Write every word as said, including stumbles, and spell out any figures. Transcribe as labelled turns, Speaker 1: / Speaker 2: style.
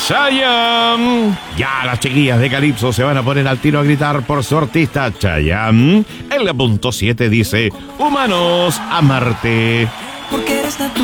Speaker 1: Chayanne. Ya las chiquillas de Calypso se van a poner al tiro a gritar por su artista Chayanne. En la punto siete dice: Humanos a Marte.
Speaker 2: Porque eres natural.